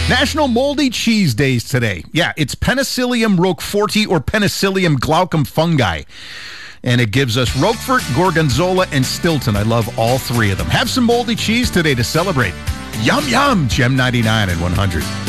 National Moldy Cheese Days today. Yeah, it's Penicillium roqueforti or Penicillium glaucum fungi. And it gives us Roquefort, Gorgonzola, and Stilton. I love all three of them. Have some moldy cheese today to celebrate. Yum, yum. Gem 99 and 100.